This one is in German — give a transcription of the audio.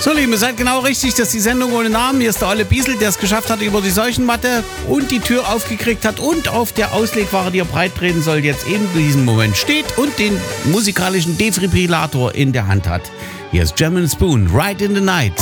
So, Lieben, ihr seid genau richtig. Das ist die Sendung ohne Namen. Hier ist der Olle Biesel, der es geschafft hat über die Seuchenmatte und die Tür aufgekriegt hat und auf der Auslegware, die er breit treten soll, jetzt eben in diesem Moment steht und den musikalischen Defibrillator in der Hand hat. Hier ist German Spoon, Right in the Night.